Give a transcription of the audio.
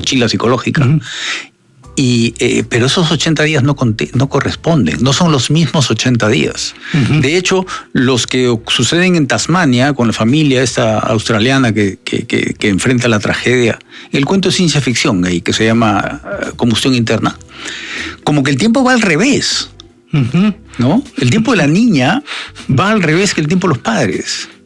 mochila psicológica. Pero esos 80 días no corresponden, no son los mismos 80 días. De hecho, los que suceden en Tasmania, con la familia esta australiana que enfrenta la tragedia, el cuento es ciencia ficción ahí, que se llama Combustión Interna, como que el tiempo va al revés, ¿no? El tiempo de la niña va al revés que el tiempo de los padres.